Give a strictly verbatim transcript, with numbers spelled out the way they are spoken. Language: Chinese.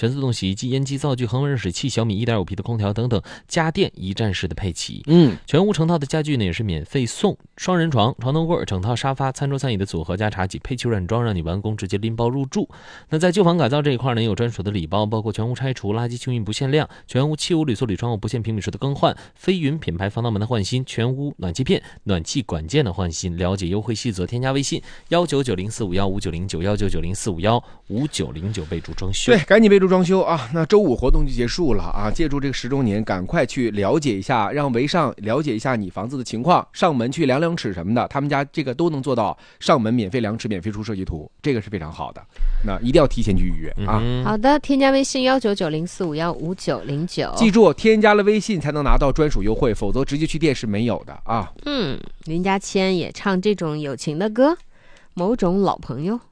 全自动洗衣机、烟机、灶具、恒温热水器、小米 一点五 匹的空调等等家电一站式的配齐。 嗯， 全屋成套的家具呢也是免费送，双人床、床头柜、整套沙发、餐桌餐椅的组合加茶几，配齐软装，让你完工直接拎包入住。那在旧房改造这一块呢，也有专属的礼包，包括全屋拆除、垃圾清运不限量、全屋漆屋铝塑铝窗户不限平米数的更换、飞云品牌防盗门的换新、全屋暖气片、暖气管件的换新。了解优惠细则，添加微信幺九九零四五幺五九零九幺九九零四五幺五九零九，备注装修。 对，赶紧备注装修啊！那周五活动就结束了啊！借助这个十周年，赶快去了解一下，让维尚了解一下你房子的情况，上门去量量尺什么的，他们家这个都能做到，上门免费量尺、免费出设计图，这个是非常好的。那一定要提前去预约啊！ 嗯、 好的，添加微信幺九九零四五幺五九零九， 记住添加了微信才能拿到专属优惠，否则直接去店是没有的啊！ 嗯，林家谦也唱这种友情的歌，某种老朋友。